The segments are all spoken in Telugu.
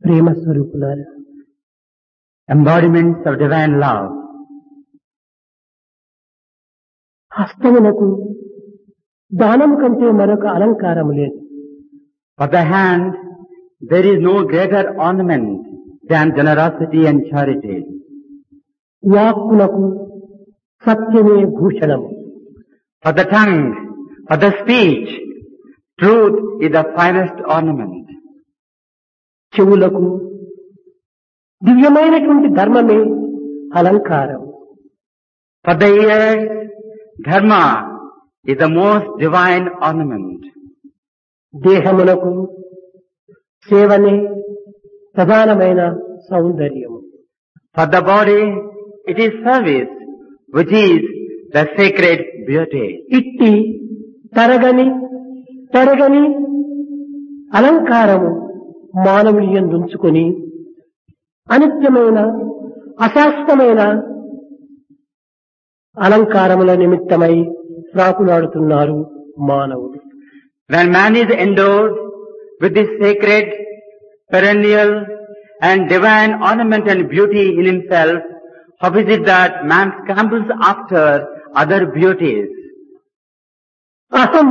ప్రేమ స్వరూపులారా, embodiments of divine love. హస్తమునకు దానము కంటే మరొక అలంకారము లేదు. For the hand, there is no greater ornament than generosity and charity. వాక్కునకు సత్యమే భూషణము. For the tongue, for the speech, truth is the finest ornament. చెవులకు దివ్యమైనటువంటి ధర్మమే అలంకారం. For the ears, dharma is the most divine ornament. దేహమునకు సేవనే ప్రధానమైన సౌందర్యము. For the body, it is service, which is the sacred beauty. ఇట్టి తరగని అలంకారము మానవుని యందుంచుకొని అనిత్యమైన అశాశ్వతమైన అలంకారముల నిమిత్తమై ప్రాకులాడుతున్నారు మానవుడు. When man is endowed with this sacred, perennial and divine ornament and beauty in himself, how is it that man scrambles after other beauties? అహం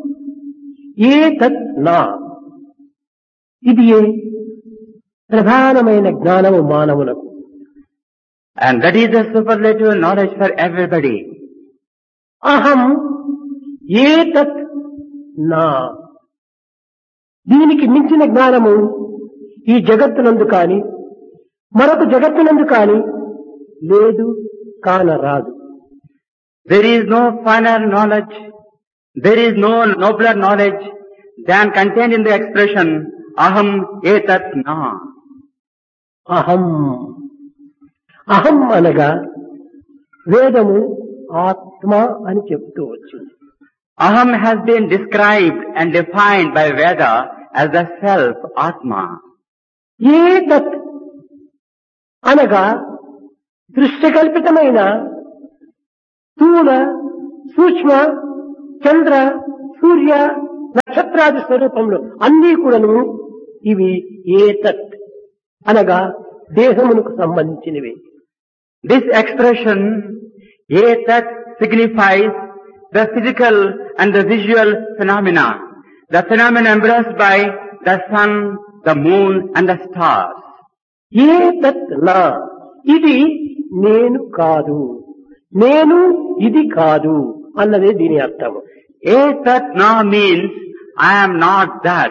ఏతత్ నా, ఇది ప్రధానమైన జ్ఞానము మానవులకు. And that is the superlative knowledge for everybody. అహం ఏతత్ నా, దీనికి మించిన జ్ఞానము ఈ జగత్తునందు కాని మరొక జగత్తునందు కాని లేదు, కానరాదు. There is no finer knowledge, there is no nobler knowledge than contained in the expression aham etat na. అహం అహం అనగా వేదము ఆత్మ అని చెప్తూ వచ్చింది. Aham has been described and defined by Veda as the self, Atma. ఏతత్ అనగా దృశ్యకల్పితమైన స్థూల సూక్ష్మ చంద్ర సూర్య నక్షత్రాది స్వరూపంలో అన్నీ కూడాను ఇవి ఏతత్ అనగా దేహమునకు సంబంధించినవి. This expression, etat, signifies the physical and the visual phenomena, the phenomena embraced by the sun, the moon and the stars. ఏతత్ నా, ఇది నేను కాదు, నేను ఇది కాదు అన్నదే దీని అర్థము. Etat na means I am not that.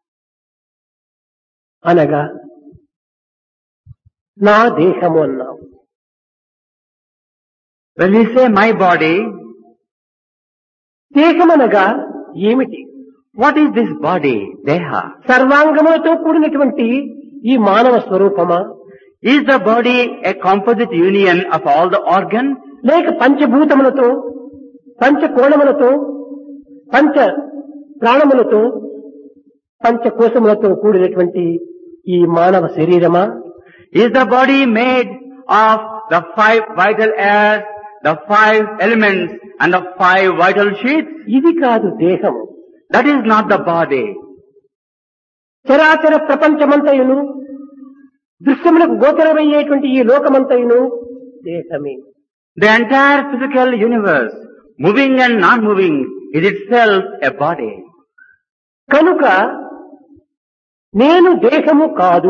అనగా నా దేహము అన్నాము. When we say my body, దేహమనగా ఏమిటి? what is this body, Deha? సర్వాంగములతో కూడినటువంటి ఈ మానవ స్వరూపమా, Is the body a composite union of all the organs? లేక పంచభూతములతో పంచకోణములతో పంచ ప్రాణములతో పంచకోశములతో కూడినటువంటి ఈ మానవ శరీరమా? Is the body made of the 5 vital airs, the 5 elements and the 5 vital sheaths? ఇది కాదు దేహము. That is not the body. చరాచర ప్రపంచమంతయును దృశ్యములకు గోచరమయ్యేటువంటి ఈ లోకమంతయును దేహమే. The entire physical universe, moving and non-moving, is itself a body. కనుక నేను దేహము కాదు,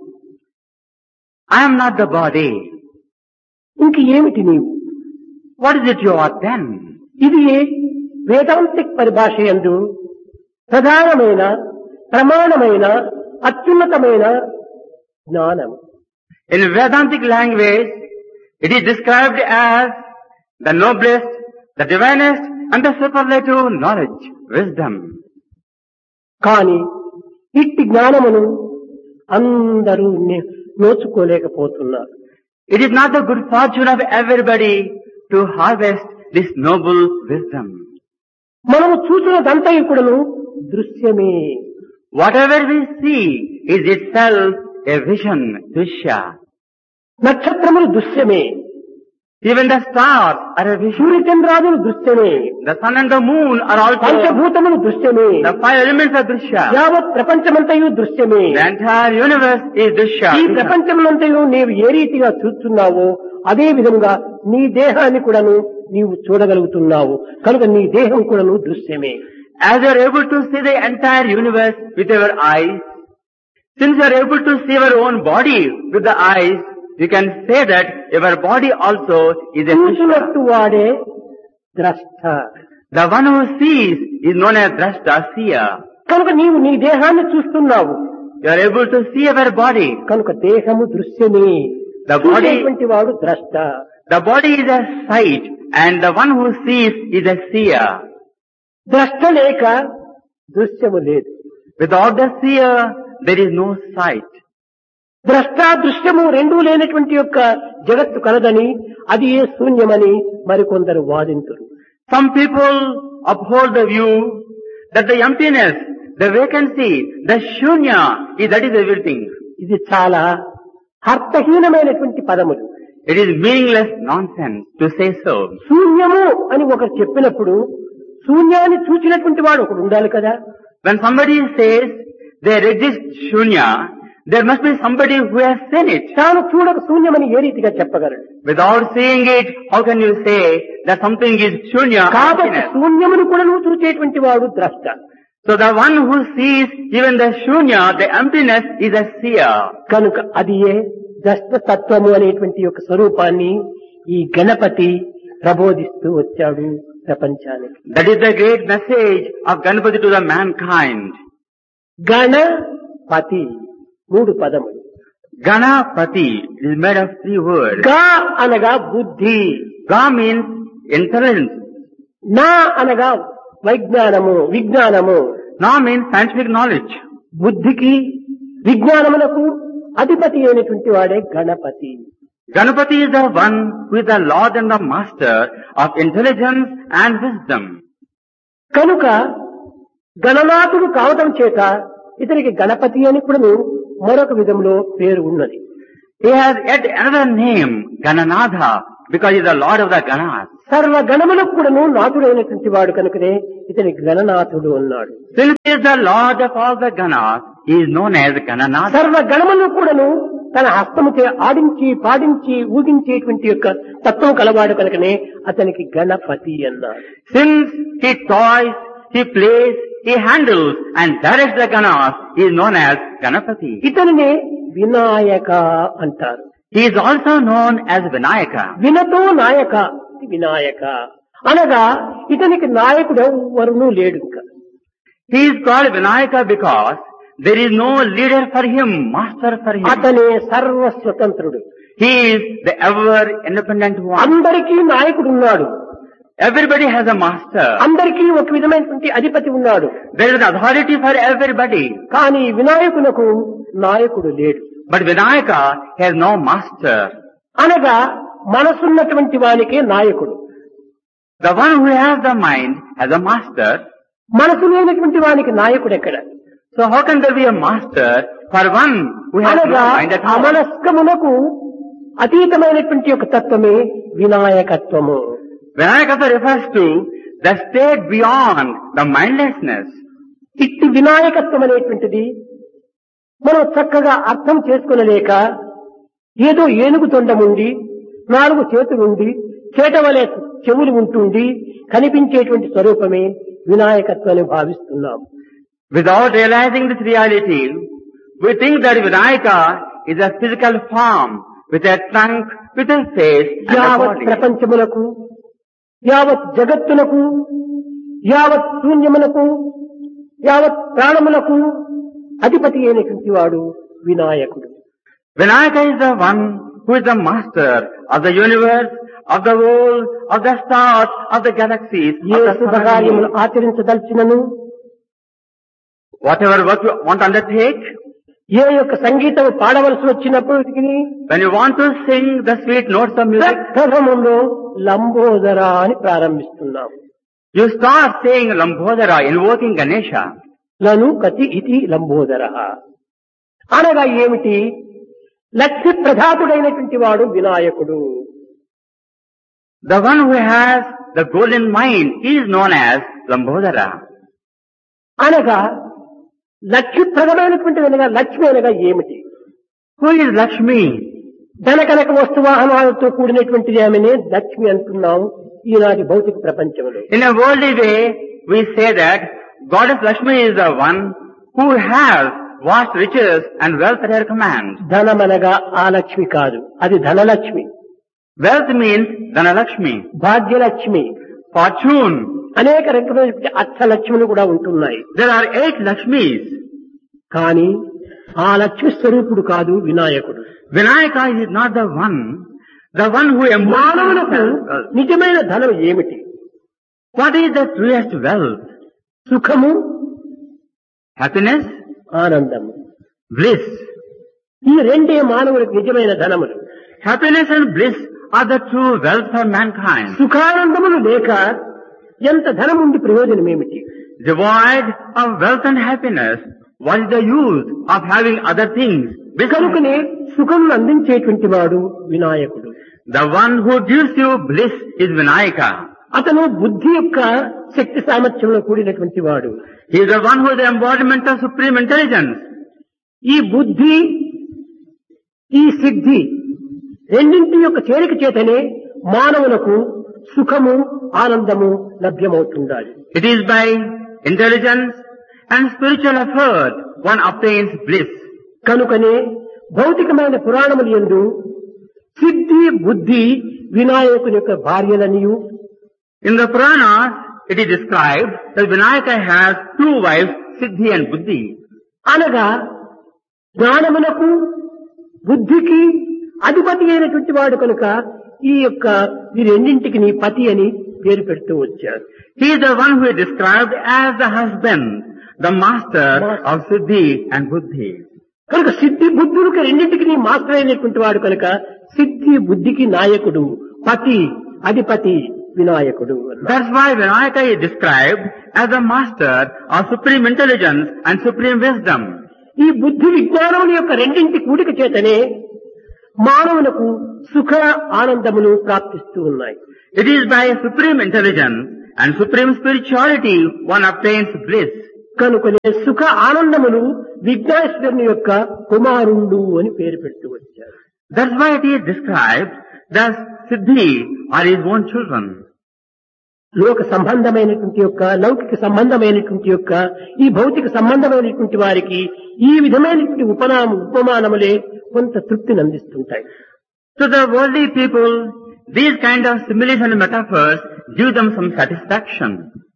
I am not the body. ఇంక ఏమిటి నీవు? What is it you are then? ఇది వేదాంతిక్ పరిభాష యందు ప్రధానమైన ప్రమాణమైన అత్యున్నతమైన జ్ఞానము. In Vedantic language, it is described as the noblest, the divinest and the superlative knowledge, wisdom. కాని ఇట్టి జ్ఞానమును అందరూ నోచుకోలేకపోతున్నారు. It is not the good fortune of everybody to harvest this noble wisdom. మనము చూసినదంతయుకుడును దృశ్యమే. Whatever we see is itself a vision, Drishya. నక్షత్రములు దృశ్యమే. Even the stars are a vision. సూర్యచంద్రాదులు దృశ్యమే. The sun and the moon are also. పంచభూతములు దృశ్యమే. The five elements are Drishya. యావత్ ప్రపంచమంతయు దృశ్యమే. The entire universe is Drishya. ఈ ప్రపంచమంతయు నీవు ఏ రీతిగా చూస్తున్నావో అదే విధంగా నీ దేహాన్ని కూడాను నీవు చూడగలుగుతున్నావు. కనుక నీ దేహం కూడాను దృశ్యమే. As you are able to see the entire universe with your eyes, since you are able to see your own body with the eyes, you can say that your body also is a Drishya. చూసినట్టు వాడే ద్రష్ట. The one who sees is known as Drashta, seer. కనుక నీవు నీ దేహాన్ని చూస్తున్నావు. You are able to see your body. కనుక దేహము దృశ్యమే. The body, చూసేటువంటి వాడు ద్రష్ట. the body is a sight and the one who sees is a seer. ద్రష్ట లేక దృశ్యము లేదు. Without the seer, there is no sight. ద్రష్ట దృశ్యము రెండూ లేనటువంటి యొక్క జగత్తు కలదని అది ఏ శూన్యమని మరికొందరు వాదింతురు. Some people uphold the view that the emptiness, the vacancy, the shunya, that is everything. ఇది చాలా అర్థహీనమైనటువంటి పదములు. It is meaningless nonsense to say so. శూన్యము అని ఒకరు చెప్పినప్పుడు శూన్యాన్ని చూచినటువంటి వాడు ఒకడు ఉండాలి కదా. When somebody says there exists shunya, there must be somebody who has seen it. తాను చూడక శూన్యమని ఏ రీతిగా చెప్పగలడు? Without seeing it, how can you say that something is shunya? కాబట్టి Emptiness? శూన్యమును కూడా నువ్వు చూచేటువంటి వాడు ద్రష్ట. So the one who sees even the shunya, the emptiness, is a seer. కనుక అది ఏ ద్రష్ట తత్వము అనేటువంటి యొక్క స్వరూపాన్ని ఈ గణపతి ప్రబోధిస్తూ వచ్చాడు ప్రపంచానికి. That is the great message of Ganapati to the mankind. Ganapati మూడు పదములు. Ganapati is made of three words. గా అనగా బుద్ధి, Ga means intelligence. నా అనగా విజ్ఞానము. Na means scientific knowledge. బుద్ధికి విజ్ఞానములకు అధిపతి అయినటువంటి వాడే Ganapati. Ganapati is the one who is the Lord and the Master of intelligence and wisdom. కనుక గణనాథుడు కావటం చేత ఇతనికి గణపతి అని కూడా మరొక విధంలో పేరు ఉన్నది. He has yet another name, Gananatha, because he is the Lord of the Ganas. సర్వ గణములకు కూడాను నాథుడైనటువంటి వాడు కనుకనే ఇతని గణనాథుడు అన్నాడు. Since he is the Lord of all the Ganas, he is known as Gananatha. సర్వ గణములను కూడాను తన హస్తముచే ఆడించి పాడించి ఊగించేటువంటి యొక్క తత్వం కలవాడు కనుకనే అతనికి గణపతి అన్నాడు. Since he toys, he plays, he handles and directs the Ganas, he is known as Ganapati. ఇతనినే Vinayaka అంటారు. He is also known as Vinayaka. వినతో నాయక, వినాయక అనగా ఇతనికి నాయకుడు ఎవరునూ లేడు. ఇంకా He is called Vinayaka because there is no leader for him, master for him. అతనే సర్వస్వతంత్రుడు. He is the ever independent one. అందరికీ నాయకుడు ఉన్నాడు. Everybody has a master. అందరికీ ఒక విధమైనటువంటి అధిపతి ఉన్నాడు. There is an authority for everybody. కానీ వినాయకునకు నాయకుడు లేడు. But Vinayaka has no master. అనగా మనసున్నటువంటి వానికే నాయకుడు. The one who has the mind has a master. మనసు లేనటువంటి వానికి నాయకుడు ఎక్కడ? So how can there be a master for one who has no అనగా mind at all? అమనస్కమునకు అతీతమైనటువంటి ఒక తత్వమే వినాయకత్వము. Vinayaka refers to the state beyond the mindlessness. ఇట్టి వినాయకత్వం అనేటువంటిది మనం చక్కగా అర్థం చేసుకునలేక ఏదో ఏనుగు తొండముండి 4 చేతులుండి చేటవలే చెవులు ఉంటుండి కనిపించేటువంటి స్వరూపమే వినాయకత్వాన్ని భావిస్తున్నాం. Without realizing this reality, we think that Vinayaka is a physical form with a trunk, with a face and a యావత్ body. ప్రపంచములకు, యావత్ జగత్తునకు, యావత్ శూన్యమునకు, యావత్ ప్రాణములకు అధిపతి అయినటువంటి వాడు వినాయకుడు. Vinayaka is the one who is the master of the universe, of the world, of the stars, of the galaxies, A of the శుభకార్యములు sun. ఆచరించదలిచినను, Whatever work you want to undertake, ఏ యొక్క సంగీతం పాడవలసి వచ్చినప్పటికీ when you want to sing the sweet notes of music, ప్రథమంలో Lambodara అని ప్రారంభిస్తున్నాం. you start saying Lambodara, invoking Ganesha. నను కతి ఇది లంబోదర అనగా ఏమిటి? లక్ష్య ప్రధాతుడైనటువంటి వాడు వినాయకుడు. The one who has the golden mind is known as Lambodara. అనగా లక్ష్యప్రదమైనటువంటి అనగా లక్ష్మి అనగా ఏమిటి? Who is Lakshmi? ధనకనక వస్తువాహనాలతో కూడినటువంటిది ఆమెనే లక్ష్మి అంటున్నాం ఈనాటి భౌతిక ప్రపంచంలో. In a worldly way, we say that Goddess Lakshmi is the one who has vast riches and wealth at her command. ధనమనగా ఆ లక్ష్మి కాదు, అది Dhanalakshmi. Wealth means Dhanalakshmi, Bhagyalakshmi, fortune. అనేక రకమైనటువంటి అర్థలక్ష్ములు కూడా ఉంటున్నాయి. There are 8 Lakshmis. కానీ ఆ లక్ష్మి స్వరూపుడు కాదు వినాయకుడు. Vinayaka is not the one who మానవులకు embodies. నిజమైన ధనం ఏమిటి? What is the truest wealth? సుఖము, Happiness, ఆనందము. bliss. ఈ రెండే మానవులకు నిజమైన ధనములు. Happiness and bliss are the true wealth for mankind. సుఖానందములు లేక ఎంత ధనం ఉండి ప్రయోజనం ఏమిటి? Devoid of wealth and happiness, what is the use of having other things? కనుకనే సుఖమును అందించేటువంటి వాడు వినాయకుడు. The one who gives you bliss is Vinayaka. అతను బుద్ధి యొక్క శక్తి సామర్థ్యంలో కూడినటువంటి వాడు. He is the one who is the embodiment of supreme intelligence. ఈ బుద్ధి, ఈ సిద్ధి రెండింటి యొక్క చేరిక చేతనే మానవులకు సుఖము, ఆనందము లభ్యమవుతుండాలి. It is by intelligence and spiritual effort one obtains bliss. కనుకనే భౌతికమైన పురాణములు యందు సిద్ధి, బుద్ధి వినాయకుని యొక్క భార్యలనియు, In the Puranas, it is described that Vinayaka has 2 wives, Siddhi and Buddhi. అనగా జ్ఞానమునకు బుద్ధికి అధిపతి అయినటువంటి వాడు కనుక ఈ యొక్క ఈ రెండింటికి నీ పతి అని పేరు పెడుతూ వచ్చారు. He is the one who is described as the husband, the master of Siddhi and Buddhi. కనుక సిద్ధి బుద్ధులకు రెండింటికి నీ మాస్టర్ అయినటువంటి వాడు కనుక సిద్ధి బుద్ధికి నాయకుడు, పతి, అధిపతి వినాయకుడు. That's why Vinayaka is described as the master of supreme intelligence and supreme wisdom. ఈ బుద్ధి విజ్ఞానముల యొక్క రెండింటి కూడిక చేతనే మానవులకు సుఖ ఆనందములు ప్రాప్తిస్తూ ఉన్నాయి. It is by supreme intelligence and supreme spirituality one obtains bliss. కనుకనే సుఖ ఆనందములు విఘ్నేశ్వరుని యొక్క కుమారుడు అని పేరు పెడుతూ వచ్చారు. That's why it is described that Siddhi are his own children. లోక సంబంధమైనటువంటి యొక్క లౌకిక సంబంధమైనటువంటి యొక్క ఈ భౌతిక సంబంధమైనటువంటి వారికి ఈ విధమైనటువంటి ఉపమానములే కొంత తృప్తిని అందిస్తుంటాయి. To the worldly people, these kind of similes and metaphors give them some satisfaction.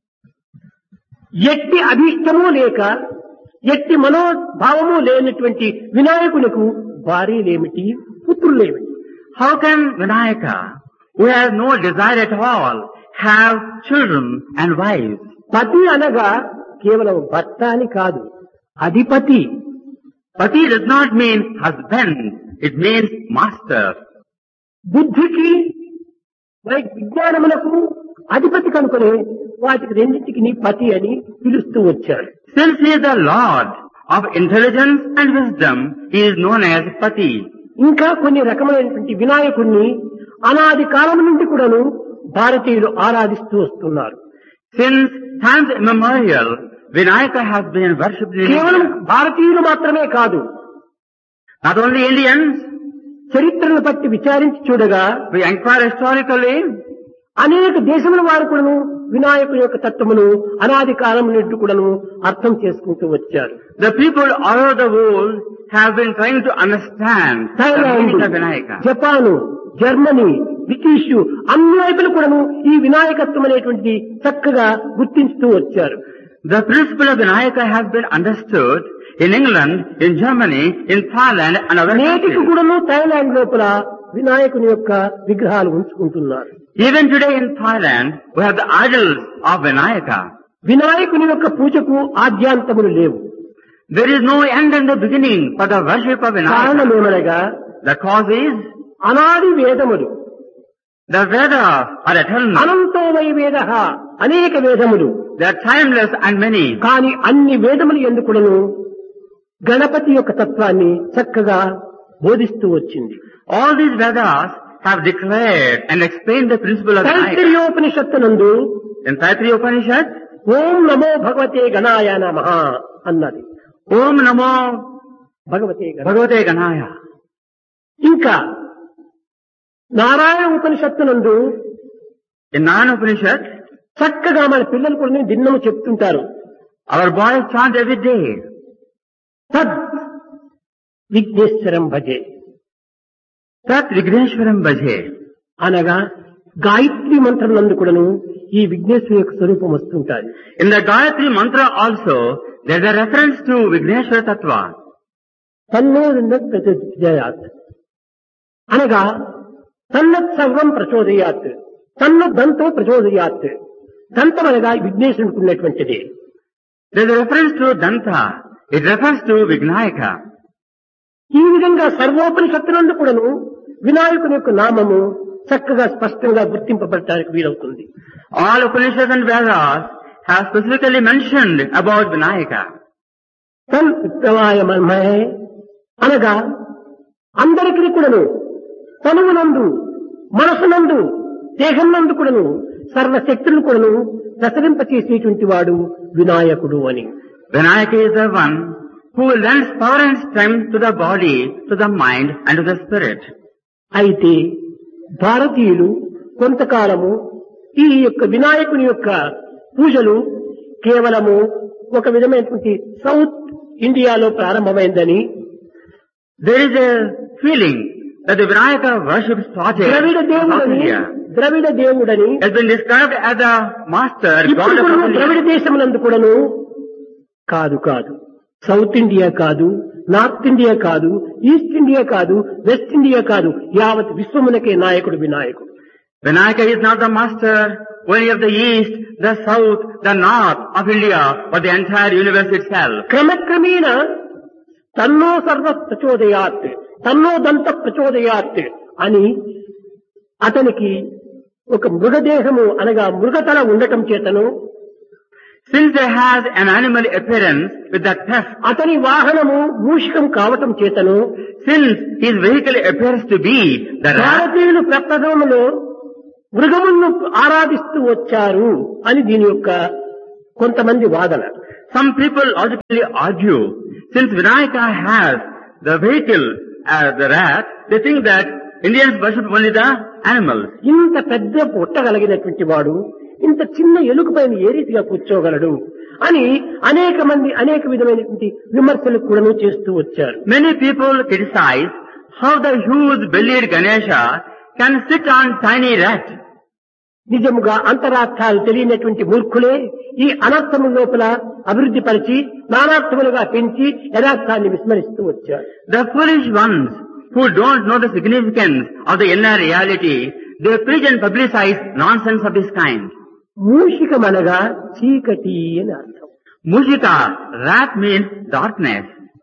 ఎట్టి అభీష్టము లేక ఎట్టి మనోభావము లేనటువంటి వినాయకునికి భార్యలేమిటి, పుత్రులేమిటి? How can Vinayaka, who has no desire at all, have children and wives? పతి అనగా కేవలం భర్త అని కాదు, అధిపతి. Pati does not mean husband, it means master. బుద్ధికి విజ్ఞానములకు అధిపతి కనుకనే వాటికి రెండింటికి నీ పతి అని పిలుస్తూ వచ్చాడు. Since he is the Lord of intelligence and wisdom, he is known as Pati. ఇంకా కొన్ని రకమైనటువంటి వినాయకుడిని అనాది కాలం నుండి కూడాను భారతీయులు ఆరాధిస్తూ వస్తున్నారు. Since times immemorial, Vinayaka has been worshipped in కేవలం India. భారతీయులు మాత్రమే కాదు, Not only Indians, చరిత్రను బట్టి విచారించి చూడగా we inquire historically, అనేక దేశముల వారు కూడాను వినాయకుని యొక్క తత్వమును అనాది కాలం నుండి కూడాను అర్థం చేసుకుంటూ వచ్చారు. the people all over the world have been trying to understand the Thailand, meaning of Vinayaka. Japan, Germany, British అన్ని వైపులు కూడాను ఈ వినాయకత్వం అనేటువంటి చక్కగా గుర్తించుతూ వచ్చారు. The principle of Vinayaka has been understood in England, in Germany, in Thailand and other నేటికి countries. కూడాను థాయిలాండ్ లోపల వినాయకుని యొక్క విగ్రహాలు ఉంచుకుంటున్నారు. Even today in Thailand, we have the idols of Vinayaka. వినాయకుని యొక్క పూజకు ఆద్యాంతములు లేవు. There is no end and the beginning for the worship of Vinayaka. కారణమేమనగా The cause is అనాది వేదములు, the Vedas are eternal. అనంతో why వేద, అనేక వేదములు. They are timeless and many. కానీ అన్ని వేదములు ఎందుకును గణపతి యొక్క తత్వాన్ని చక్కగా బోధిస్తూ వచ్చింది. All these Vedas have declared and explained the principle of Vinayaka. తైత్తిరీయోపనిషత్తునందు In Taittiriya Upanishad, ఓం నమో భగవతే గణాయ నమః అన్నది. Om Namo భగవతే గణ. Bhagavate Ganaya. ఇంకా నారాయణ ఉపనిషత్తునందు In Narayana Upanishad, చక్కగా మన పిల్లలు కూడా దిన్నము చెప్తుంటారు. our boys chant every day. తద్ విఘ్నేశ్వరం భజే Tat Vigneshwaram Bhaje. అనగా గాయత్రి మంత్రం నందు కూడాను ఈ విఘ్నేశ్వరు యొక్క స్వరూపం వస్తుంటారు. In the Gayatri Mantra also, there is a reference to Vigneshwara Tattva. తన్నో ప్రచోదయాత్ అనగా తన్నత్ సర్వం ప్రచోదయాత్ తన్న దంతో ప్రచోదయాత్. దంతం అనగా విఘ్నేశ్వరునికి ఉన్నటువంటిది. There is a reference to Danta. It refers to Vignayaka. ఈ విధంగా సర్వోపనిషత్తులందు కూడాను వినాయకుని యొక్క నామము చక్కగా స్పష్టంగా గుర్తింపబడటానికి వీలవుతుంది. All Upanishads and Vedas have specifically mentioned about Vinayaka. తన్ విప్రవాయ మన్మహే అనగా అందరికీ కూడాను తనువునందు మనసునందు దేహంనందు కూడాను సర్వశక్తులను కూడాను ప్రసరింపచేసేటువంటి వాడు వినాయకుడు అని. Vinayaka is the one who lends power and strength to the body, to the mind and to the spirit. అయితే భారతీయులు కొంతకాలము ఈ యొక్క వినాయకుని యొక్క పూజలు కేవలము ఒక విధమైనటువంటి సౌత్ ఇండియాలో ప్రారంభమైందని, There is a feeling that the Vinayaka worship started Dravida in South దేవుడని India. ద్రవిడ దేవుడని Has been described as the master god ఇప్పుడు of కూడా South ద్రవిడ India. దేశమునందు కూడాను కాదు సౌత్ ఇండియా కాదు, నార్త్ ఇండియా కాదు, ఈస్ట్ ఇండియా కాదు, వెస్ట్ ఇండియా కాదు, యావత్ విశ్వమునకే నాయకుడు వినాయకుడు. Vinayaka is not the master only of the east, the south, the north of India, but the entire universe itself. క్రమక్రమేణ తన్నో సర్వ ప్రచోదయాత్ తన్నో దంత ప్రచోదయాత్ అని అతనికి ఒక మృగదేహము అనగా మృగతల ఉండటం చేతను, Since there has an animal appearance with the tusk, అతని వాహనము మూషికం కావటం చేతను, since his vehicle appears to be the rat, భారతీయులు ప్రప్రథమంలో మృగములను ఆరాధిస్తూ వచ్చారు అని దీని యొక్క కొంతమంది వాదన. some people logically argue, since Vinayaka has the vehicle as the rat, they think that Indians worship only the animals. ఇంత పెద్ద పుట్టగలిగినటువంటి వాడు ఇంత చిన్న ఎలుక పైన ఏ రీతిగా కూర్చోగలడు అని అనేక మంది అనేక విధమైనటువంటి విమర్శలు కూడా చేస్తూ వచ్చారు. Many people criticize how the huge bellied Ganesha can sit on tiny rat. నిజముగా అంతరార్థాలు తెలియనటువంటి మూర్ఖులే ఈ అనర్థము లోపల అభివృద్ధి పరిచి నానార్థములుగా పెంచి యథార్థాన్ని విస్మరిస్తూ వచ్చారు. The foolish ones who don't know the significance of the inner reality, they preach and publicize nonsense of this kind. మూషికమనగా చీకటి అని అర్థం. Mushika, rat means darkness.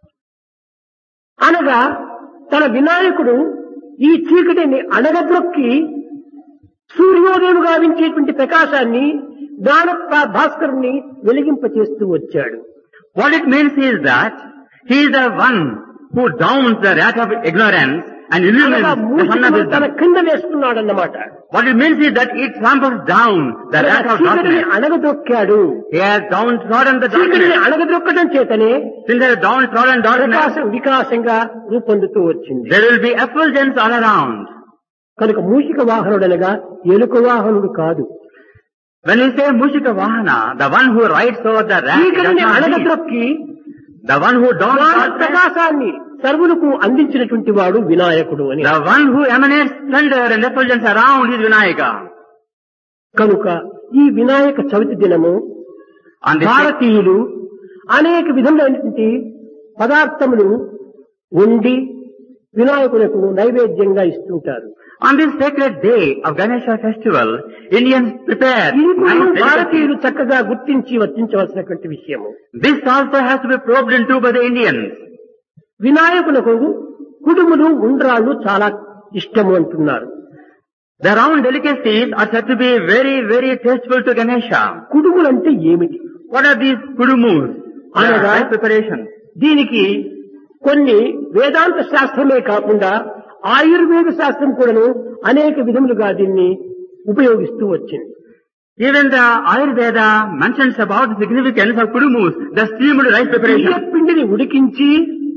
అనగా తన వినాయకుడు ఈ చీకటిని అణగద్రొక్కి సూర్యోదయం గావించేటువంటి ప్రకాశాన్ని జ్ఞాన భాస్కరుని వెలిగింపచేస్తూ వచ్చాడు. What it means is that he is the one who downs the rat of ignorance and illumines అనగా the sun of మూషికము తన wisdom. కింద వేసుకున్నాడన్నమాట. What it means is that it tramples down the అనగా rat of చీకటిని darkness. అణగదొక్కాడు. He has downtrodden the చీకటిని darkness. అణగదొక్కడం చేతనే Since there is downtrodden darkness, వికాసంగా రూపొందుతూ వచ్చింది. there will be effulgence all around. కనుక మూషిక వాహనుడనగా ఎలుక వాహనుడు కాదు. When you say Mushika Vahana, the one who rides over the rat, does చీకటిని not lead. అణగద్రొక్కి The one who downs జ్ఞాన darkness, ప్రకాశాన్ని సర్వులకు అందించినటువంటి వాడు వినాయకుడు అని. the one who emanates splendor and effulgence around is Vinayaka. కనుక ఈ వినాయక చవితి దినము On this భారతీయులు అనేక విధములైనటువంటి పదార్థములు వండి వినాయకులకు నైవేద్యంగా ఇస్తుంటారు. On this sacred day of Ganesha festival, Indians prepare ఇది కూడా nice delicacies. భారతీయులు చక్కగా గుర్తించి వర్తించవలసినటువంటి విషయము. This also has to be probed into by the Indians. వినాయకులకు కుడుములు ఉండ్రాళ్ళు చాలా ఇష్టము అంటున్నారు. The round delicacies are said to be very, very tasteful to Ganesha. కుడుములు అంటే ఏమిటి? What are these kudumus? They are Anaga- rice preparations. దీనికి కొన్ని వేదాంత శాస్త్రమే కాకుండా ఆయుర్వేద శాస్త్రం కూడాను అనేక విధములుగా దీన్ని ఉపయోగిస్తూ వచ్చింది. Even the Ayurveda mentions about the significance of kudumus, the steamed rice preparation. బియ్యం పిండిని ఉడికించి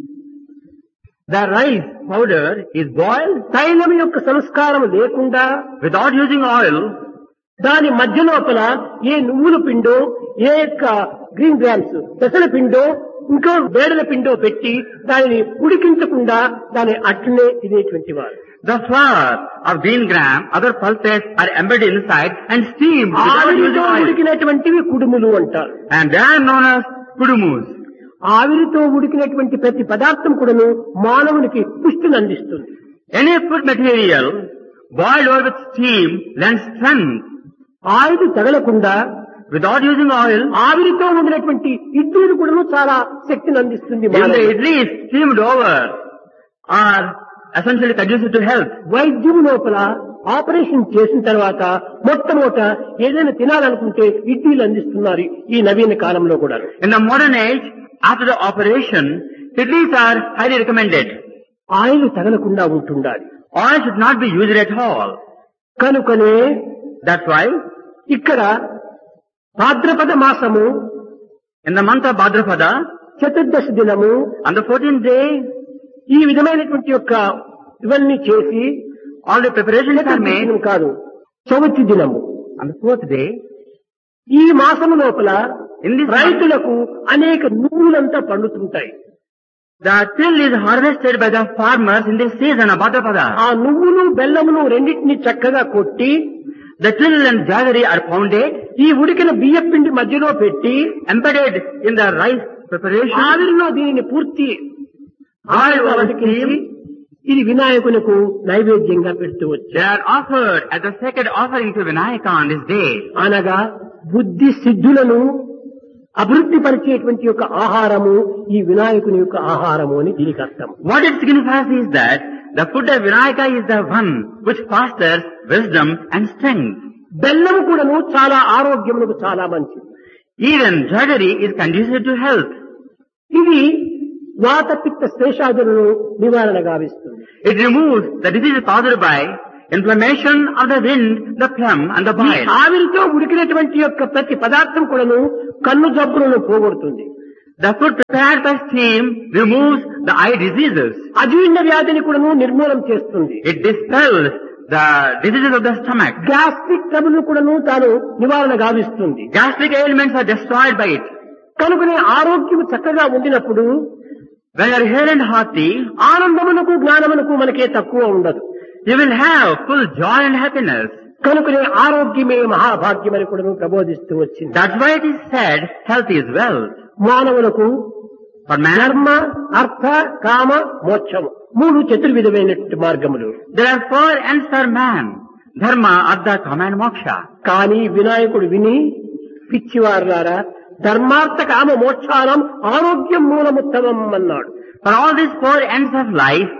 The rice powder is boiled తైలం యొక్క సంస్కారం లేకుండా without using oil. దాని మధ్య లోపల ఏ నువ్వుల పిండో, ఏ యొక్క గ్రీన్ గ్రామ్స్ పెసల పిండో, ఇంకో బేడల పిండో పెట్టి దానిని ఉడికించకుండా దాని అట్లనే తినేటువంటి వారు. The flour of green gram, other pulses are embedded inside and steamed without using ఆవిరితో oil. ఉడికినటువంటివి కుడుములు అంటారు. And they are known as kudumus. ఆవిరితో ఉడికినటువంటి ప్రతి పదార్థం కూడాను మానవునికి పుష్టిని అందిస్తుంది. Any food material boiled over with steam lends strength. ఆవిరి తగలకుండా Without using oil, ఆవిరితో ఉండినటువంటి ఇడ్లీలు కూడాను చాలా శక్తిని అందిస్తుంది. even the idlis steamed over are essentially conducive to health. వైద్యం లోపల ఆపరేషన్ చేసిన తర్వాత మొట్టమొదట ఏదైనా తినాలనుకుంటే ఇడ్లీలు అందిస్తున్నారు ఈ నవీన కాలంలో కూడా. In the modern age, after the operation, idlis are highly recommended. Oil తగలకుండా ఉంటుండాలి. Oil should not be used at all. కనుకనే That's why ఇక్కడ భాద్రపద మాసము in the month of Bhadrapada, చతుర్దశి దినము on the 14th day, ఈ విధమైనటువంటి యొక్క ఇవన్నీ చేసి all the preparations are Chaturdashi made. దినం కాదు, చవితి దినము. On the 4th day, ఈ మాసము లోపల in this month, రైతులకు అనేక నువ్వులంతా పండుతుంటాయి. the till is harvested by the farmers in this season of Bhadrapada. ఆ నువ్వులు బెల్లమును రెండింటిని చక్కగా కొట్టి The till and jaggery are pounded, ఈ ఉడికిన బియ్య పిండి మధ్యలో పెట్టి embedded in the rice preparation, ఆవిరిలో దీనిని పూర్తి boiled over ఉడికించి steam. ఇది వినాయకునికి నైవేద్యంగా పెడుతూ They వచ్చారు. are offered as a sacred offering to Vinayaka on this day. అనగా బుద్ధి సిద్ధులను అభివృద్ధి పరిచేటువంటి యొక్క ఆహారము ఈ వినాయకుని యొక్క ఆహారము అని దీనికి అర్థం. What it signifies is that the food of Vinayaka is the one which fosters wisdom and strength. బెల్లము కూడాను చాలా ఆరోగ్యములకు చాలా మంచిది. Even jaggery is conducive to health. ఇది వాత పిత్త శేషాదులను నివారణ గావిస్తుంది. It removes the disease caused by inflammation of the wind, the phlegm and the ఈ bile. ఆవిరితో ఉడికినటువంటి యొక్క ప్రతి పదార్థం కూడాను కన్ను జబ్బులను పోగొడుతుంది. The food prepared by steam removes the eye diseases. అజీర్ణ వ్యాధిని కూడాను నిర్మూలన చేస్తుంది. It dispels the diseases of the stomach. Gastric trouble కూడాను తాను నివారణ గావిస్తుంది. Gastric ailments are destroyed by it. కనుకనే ఆరోగ్యం చక్కగా ఉండినప్పుడు When you are hale and hearty, ఆనందమునకు జ్ఞానమునకు మనకే తక్కువ ఉండదు. you will have full joy and happiness. కనుకనే ఆరోగ్యమే మహాభాగ్యమని కూడా ప్రబోధిస్తూ వచ్చింది. That's why it is said, health is wealth. మానవులకు For man, ధర్మ, అర్థ, కామ, మోక్షము మూడు చతుర్విధమైనటువంటి మార్గములు. there are 4 ends for man. Dharma, Artha, Kama and Moksha. కానీ వినాయకుడు విని పిచ్చివారులారా ధర్మార్థ కామ మోక్షానం ఆరోగ్యం మూలముత్తమం అన్నాడు. For all these 4 ends of life,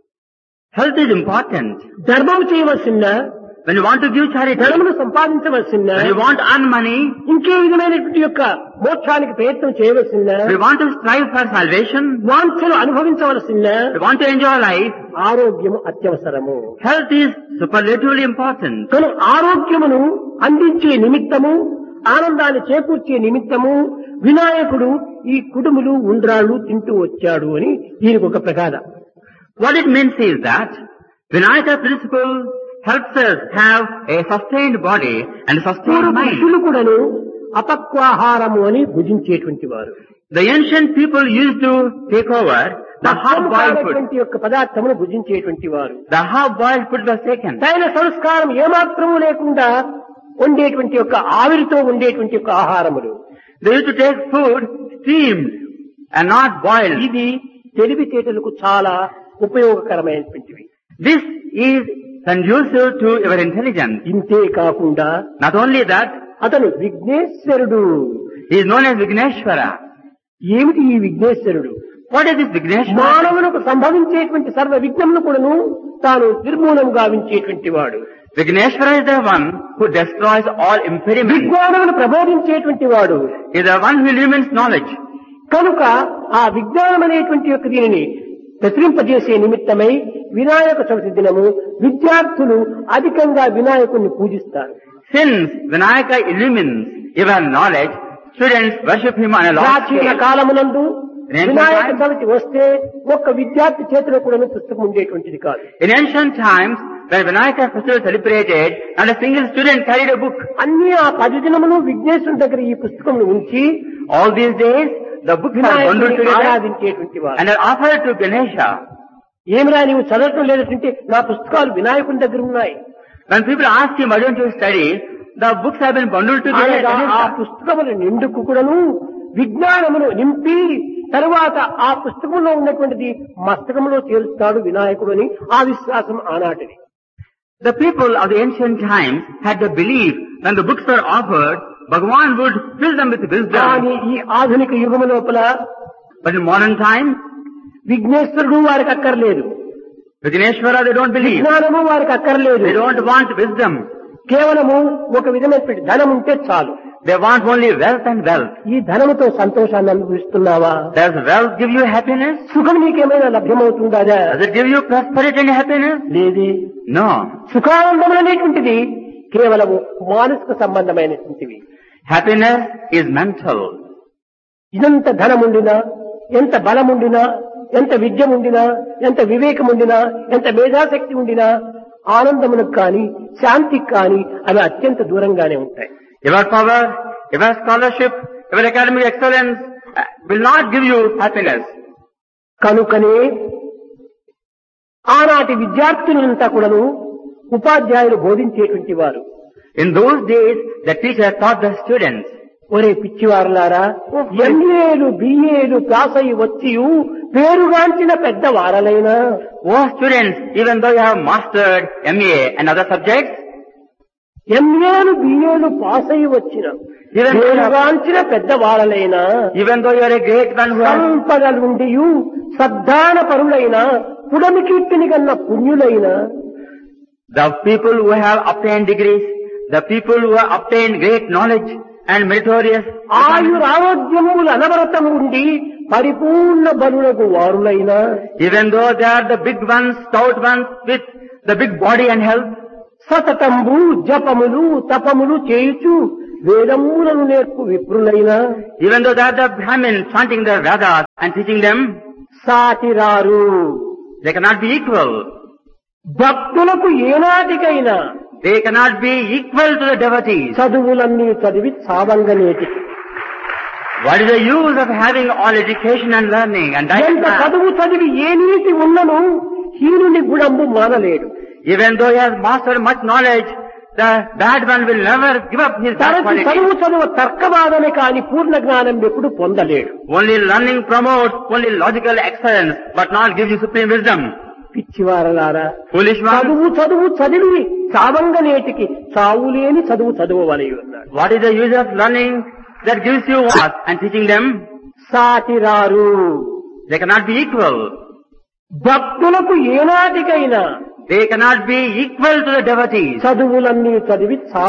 health is important. ధర్మం చేయవలసిన, When you want to give charity, ధనమును సంపాదించవలసిన, when you want to earn money, ఇంకే విధమైనటువంటి యొక్క మోక్షానికి ప్రయత్నం చేయవలసిన, when you want to strive for salvation, వాంఛలు అనుభవించవలసిన when you want to enjoy life, ఆరోగ్యము అత్యవసరము. health is superlatively important. కనుక ఆరోగ్యమును అందించే నిమిత్తము, ఆనందాన్ని చేకూర్చే నిమిత్తము వినాయకుడు ఈ కుడుములు ఉండ్రాళ్ళు తింటూ వచ్చాడు అని దీనికి ఒక ప్రగాథ. What it means is that Vinayaka principle helps us have a sustained body and a sustained mind. పురుషులు కూడాను అపక్వాహారము అని భుజించేటువంటి వారు. The ancient people used to take over the half-boiled food. కానటువంటి యొక్క పదార్థమును భుజించేటువంటి వారు. The half-boiled food was taken. తైన సంస్కారం ఏమాత్రము లేకుండా ఉండేటువంటి యొక్క ఆవిరితో ఉండేటువంటి యొక్క ఆహారములు. They used to take food steamed and not boiled. ఇది తెలివితేటలకు చాలా ఉపయోగకరమైనటువంటివి. This is conducive to your intelligence. ఇంతే కాకుండా Not only that, అతను విఘ్నేశ్వరుడు. he is known as Vigneshwara. ఏమిటి ఈ విఘ్నేశ్వరుడు? What is this Vigneshwara? మానవులకు సంభవించేటువంటి సర్వ విఘ్నమును కూడాను తాను నిర్మూలన గావించేటువంటి వాడు. Vigneshwara is the one who destroys all impediments. విజ్ఞానమును ప్రబోధించేటువంటి వాడు. He is the one who illumines knowledge. కనుక ఆ విజ్ఞానం అనేటువంటి యొక్క దీనిని ప్రచురింపజేసే నిమిత్తమై వినాయక చవితి దినము విద్యార్థులు అధికంగా వినాయకుడిని పూజిస్తారు. Since Vinayaka illumines your knowledge, students worship him on a large ప్రాచీన scale. కాలమునందు వినాయక చవితి వస్తే ఒక్క విద్యార్థి చేతిలో కూడా పుస్తకం ఉండేటువంటిది కాదు. In ancient times, when Vinayaka festival was celebrated, not a single student carried a book. అన్ని ఆ 10 దినములు విఘ్నేశ్వరుని దగ్గర ఈ పుస్తకం ఉంచి All these days, the books are bundled వినాయకుడిని together ఆరాధించేటువంటి వారు. and are offered to Ganesha. ఏమిరా నీవు చదవటం లేదంటే నా పుస్తకాలు వినాయకుని దగ్గర ఉన్నాయి. When people ask him, why don't you study? The books have been bundled together. అనగా ఆ Ganesha. పుస్తకముల నిండుకు కూడాను విజ్ఞానమును నింపి తరువాత ఆ పుస్తకంలో ఉన్నటువంటిది మస్తకంలో చేరుస్తాడు వినాయకుడు అని ఆ విశ్వాసం ఆనాటిది. The people of the ancient times had the belief when the books were offered, Bhagavan would fill them with wisdom. కానీ ఈ ఆధునిక యుగము లోపల But in modern times, విఘ్నేశ్వరుడు వారికి అక్కర్లేదు, with Ganeshwara they don't believe. విజ్ఞానము వారికి అక్కర్లేదు. They don't want wisdom. కేవలము ఒక విధమైనటువంటి ధనం ఉంటే చాలు. They want only wealth and wealth. ఈ ధనముతో సంతోషాన్ని అనుభవిస్తున్నావా? Does wealth give you happiness? సుఖం నీకేమైనా లభ్యమవుతుందా? Does it give you prosperity and happiness? లేదే. No. సుఖానందములు అనేటువంటిది కేవలము మానసిక సంబంధమైనటువంటివి. Happiness is mental. ఇదంత ధనముండినా, ఎంత బలముండినా, ఎంత విద్యముండినా, ఎంత వివేకముండినా, ఎంత మేధాశక్తి ఉండినా ఆనందములకు కానీ శాంతికి కానీ అవి అత్యంత దూరంగానే ఉంటాయి. Your power, your scholarship, your academic excellence will not give you happiness. కనుకనే ఆనాటి విద్యార్థులంతా కూడాను ఉపాధ్యాయులు బోధించేటువంటి వారు. In those days, the teacher taught the students. ఒరే పిచ్చివారలారా, ఎంఏలు బిఏలు పాస్ అయి వచ్చి పేరుగాంచిన పెద్ద వారలైనా Oh students, even though you have mastered MA and other subjects, ఎంఏలు బిఏలు pass అయి వచ్చిన పేరుగాంచిన పెద్ద వారలైనా even though you are a great one who has, సంపదలుండి సద్దాన పరులైన పుడమి కీర్తిని కన్న పుణ్యులైన the people who have obtained degrees, the people who have obtained great knowledge and meritorious, ఆయురారోగ్యములు అనవరతం ఉండి పరిపూర్ణ బలులకు వారులైన even though they are the big ones, stout ones with the big body and health, సతతంబు జపములు తపములు చేయుచు వేదములను నేర్పు విప్రులైన even though they are the Brahmins chanting their Vedas and teaching them, సాటిరారు. they cannot be equal. భక్తులకు ఏనాటికైనా They cannot be equal to the devotees. చదువులన్నీ చదివి సావంగనేటికి What is the use of having all education and learning and ఎంత diet? చదువు చదివి ఏ నీతి ఉన్నను హీనుని గుణంబు మానలేడు. Even though he has mastered much knowledge, the bad one will never give up his bad తరచు quality. చదువు తర్కవాదమే కాని పూర్ణ జ్ఞానం ఎప్పుడు పొందలేడు. Only learning promotes only logical excellence, but not gives you supreme wisdom. పిచ్చివారలారా, Foolish one, చదువు చదివి సావంగనేటికి చావులేని చదువు చదువవలయు అన్నాడు. what is the use of learning that gives you what and teaching them? సాటిరారు. They cannot be equal. భక్తులకు ఏనాటికైనా They cannot be equal to the devotees. చదువులన్నీ చదివి